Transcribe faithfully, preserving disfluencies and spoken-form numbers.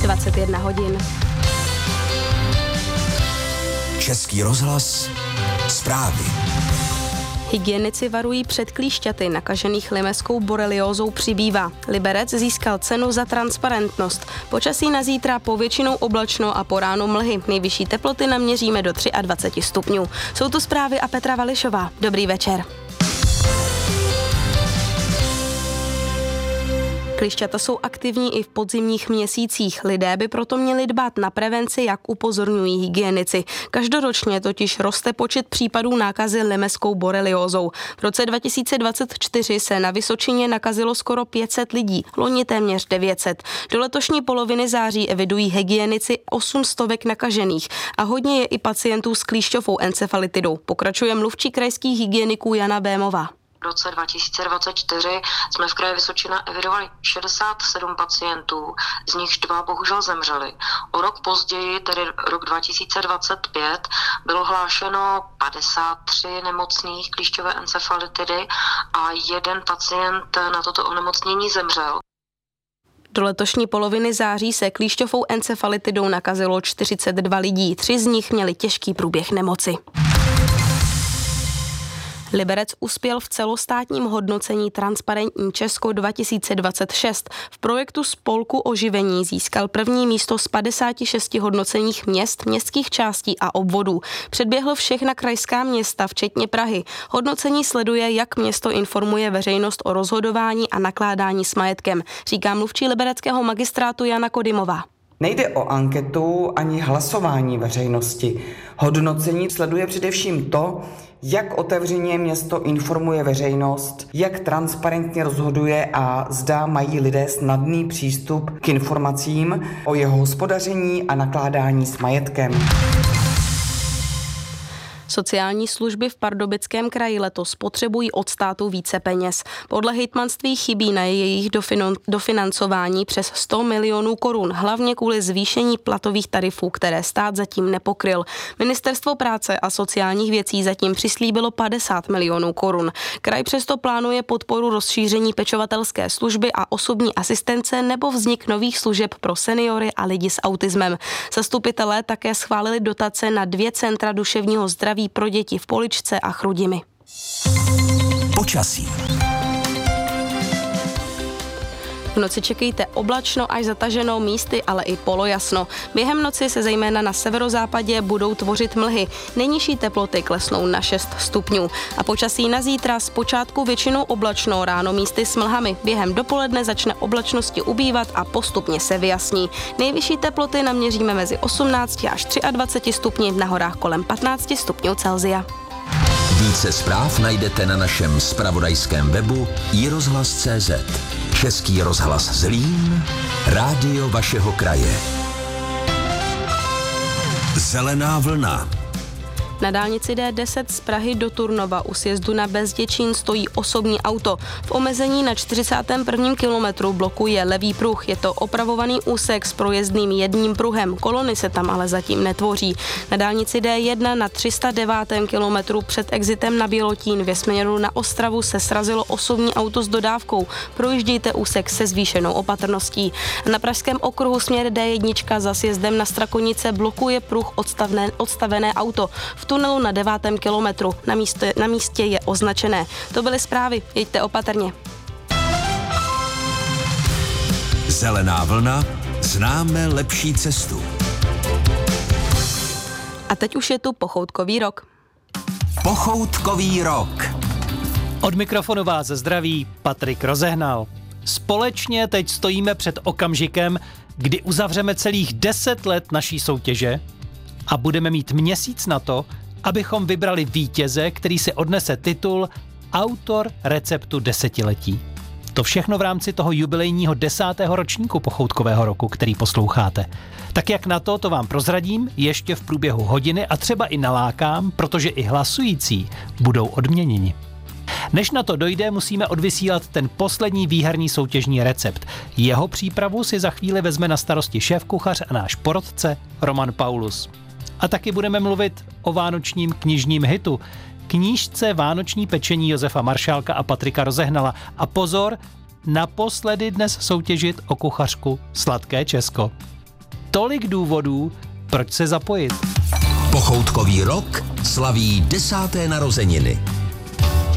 dvacet jedna hodin. Český rozhlas, zprávy. Hygienici varují před klíšťaty nakažených limeskou boreliózou přibývá. Liberec získal cenu za transparentnost. Počasí na zítra povětšinou oblačno a po ránu mlhy. Nejvyšší teploty naměříme do dvacet tři stupňů. Jsou tu zprávy a Petra Vališová. Dobrý večer. Klíšťata jsou aktivní i v podzimních měsících. Lidé by proto měli dbát na prevenci, jak upozorňují hygienici. Každoročně totiž roste počet případů nákazy limeskou boreliózou. V roce dva tisíce dvacet čtyři se na Vysočině nakazilo skoro pět set lidí, loni téměř devět set. Do letošní poloviny září evidují hygienici osm stovek nakažených a hodně je i pacientů s klíšťovou encefalitidou. Pokračuje mluvčí krajských hygieniků Jana Bémová. V roce dva tisíce dvacet čtyři jsme v kraji Vysočina evidovali šedesát sedm pacientů, z nichž dva bohužel zemřeli. O rok později, tedy rok dva tisíce dvacet pět, bylo hlášeno padesát tři nemocných klíšťové encefalitidy a jeden pacient na toto onemocnění zemřel. Do letošní poloviny září se klíšťovou encefalitidou nakazilo čtyřicet dva lidí, tři z nich měli těžký průběh nemoci. Liberec uspěl v celostátním hodnocení Transparentní Česko dva tisíce dvacet šest. V projektu Spolku oživení získal první místo z padesáti šesti hodnocených měst, městských částí a obvodů. Předběhl všechna krajská města, včetně Prahy. Hodnocení sleduje, jak město informuje veřejnost o rozhodování a nakládání s majetkem, říká mluvčí libereckého magistrátu Jana Kodymová. Nejde o anketu ani hlasování veřejnosti. Hodnocení sleduje především to, jak otevřeně město informuje veřejnost, jak transparentně rozhoduje a zda mají lidé snadný přístup k informacím o jeho hospodaření a nakládání s majetkem. Sociální služby v Pardubickém kraji letos potřebují od státu více peněz. Podle hejtmanství chybí na jejich dofinancování přes sto milionů korun, hlavně kvůli zvýšení platových tarifů, které stát zatím nepokryl. Ministerstvo práce a sociálních věcí zatím přislíbilo padesát milionů korun. Kraj přesto plánuje podporu rozšíření pečovatelské služby a osobní asistence nebo vznik nových služeb pro seniory a lidi s autismem. Zastupitelé také schválili dotace na dvě centra duševního zdraví pro děti v Poličce a Chrudimi. Počasí. V noci čekejte oblačno až zataženo, místy ale i polojasno. Během noci se zejména na severozápadě budou tvořit mlhy. Nejnižší teploty klesnou na šest stupňů. A počasí na zítra zpočátku většinou oblačno, ráno místy s mlhami. Během dopoledne začne oblačnosti ubývat a postupně se vyjasní. Nejvyšší teploty naměříme mezi osmnácti až dvaceti třemi stupni, na horách kolem patnácti stupňů Celsia. Více zpráv najdete na našem zpravodajském webu i rozhlas tečka cé zet. Český rozhlas Zlín, rádio vašeho kraje. Zelená vlna. Na dálnici D deset z Prahy do Turnova u sjezdu na Bezděčín stojí osobní auto. V omezení na čtyřicátém prvním kilometru blokuje levý pruh. Je to opravovaný úsek s projezdným jedním pruhem. Kolony se tam ale zatím netvoří. Na dálnici D jedna na tři sta devátém kilometru před exitem na Bělotín ve směru na Ostravu se srazilo osobní auto s dodávkou. Projíždějte úsek se zvýšenou opatrností. Na pražském okruhu směr D jedna za sjezdem na Strakonice blokuje pruh odstavné, odstavené auto. V tunelu na devátém kilometru. Na místě, na místě je označené. To byly zprávy. Jeďte opatrně. Zelená vlna. Známe lepší cestu. A teď už je tu pochoutkový rok. Pochoutkový rok. Od mikrofonu vás zdraví Patrik Rozehnal. Společně teď stojíme před okamžikem, kdy uzavřeme celých deset let naší soutěže a budeme mít měsíc na to, abychom vybrali vítěze, který si odnese titul Autor receptu desetiletí. To všechno v rámci toho jubilejního desátého ročníku pochoutkového roku, který posloucháte. Tak jak na to, to vám prozradím ještě v průběhu hodiny a třeba i nalákám, protože i hlasující budou odměněni. Než na to dojde, musíme odvysílat ten poslední výherní soutěžní recept. Jeho přípravu si za chvíli vezme na starosti šéfkuchař a náš porotce Roman Paulus. A taky budeme mluvit o vánočním knižním hitu, knížce Vánoční pečení Josefa Maršálka a Patrika Rozehnala. A pozor, naposledy dnes soutěžit o kuchařku Sladké Česko. tolik důvodů, proč se zapojit. Pochoutkový rok slaví desáté narozeniny.